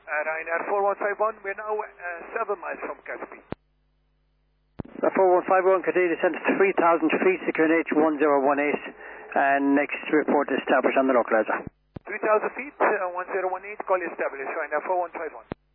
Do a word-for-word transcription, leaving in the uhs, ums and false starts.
Uh, Ryanair four one five one, we're now uh, seven miles from Caspi. The four one five one, continue to descend to three thousand feet, secure H one zero one eight, and next report established on the localizer. three thousand feet, uh, one zero one eight, call established, Ryanair four one five one.